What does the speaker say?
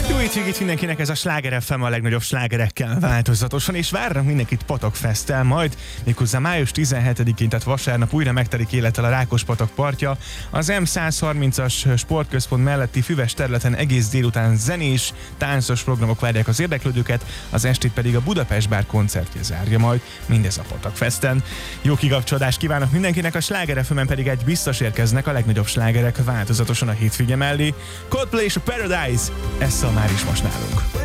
Jó hétvégét mindenkinek, ez a Sláger FM a legnagyobb slágerekkel változatosan, és várnak mindenkit Patakfeszttel, majd méghozzá május 17-én, tehát vasárnap újra megtelik élettel a Rákospatak partja. Az M130-as sportközpont melletti füves területen egész délután zenés, táncos programok várják az érdeklődőket, az estét pedig a Budapest Bár koncertje zárja majd, mindez a Patakfeszten. Jó kikapcsolódást kívánok mindenkinek, a Sláger FM-en pedig egy biztos érkeznek a legnagyobb slágerek változatosan a hétvége mellé. Coldplay és a Paradise, ez már is most nálunk.